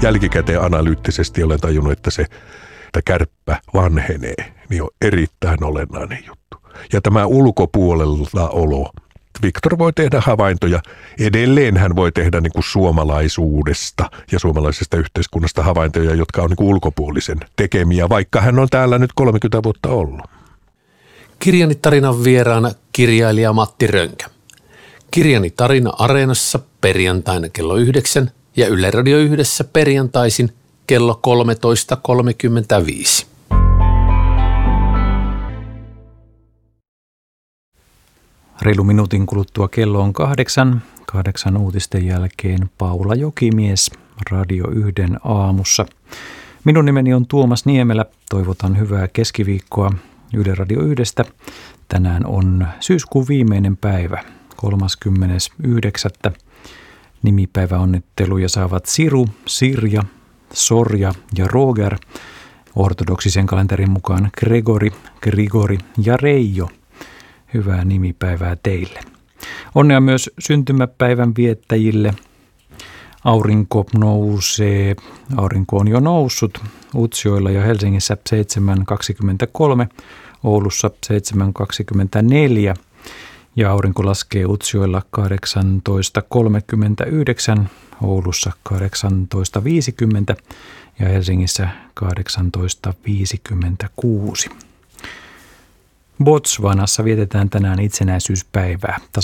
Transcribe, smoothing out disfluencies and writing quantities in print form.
jälkikäteen analyyttisesti olen tajunnut, että se että kärppä vanhenee, niin on erittäin olennainen juttu. Ja tämä ulkopuolella olo. Viktor voi tehdä havaintoja. Edelleen hän voi tehdä niin kuin suomalaisuudesta ja suomalaisesta yhteiskunnasta havaintoja, jotka on niin kuin ulkopuolisen tekemiä, vaikka hän on täällä nyt 30 vuotta ollut. Kirjani tarinan vieraana kirjailija Matti Rönkä. Kirjani tarina Areenassa perjantaina kello 9 ja Yle Radio 1 perjantaisin kello 13.35. Reilu minuutin kuluttua kello on 8. 8 uutisten jälkeen Paula Jokimies Radio 1 aamussa. Minun nimeni on Tuomas Niemelä. Toivotan hyvää keskiviikkoa Yle Radio 1. Tänään on syyskuun viimeinen päivä, 39. Nimipäiväonnitteluja saavat Siru, Sirja, Sorja ja Roger. Ortodoksisen kalenterin mukaan Gregori, Grigori ja Reijo. Hyvää nimipäivää teille. Onnea myös syntymäpäivän viettäjille. Aurinko nousee. Aurinko on jo noussut Utsjoella ja Helsingissä 7.23, Oulussa 7.24 ja aurinko laskee Utsjoella 18.39, Oulussa 18.50 ja Helsingissä 18.56. Botswanassa vietetään tänään itsenäisyyspäivää.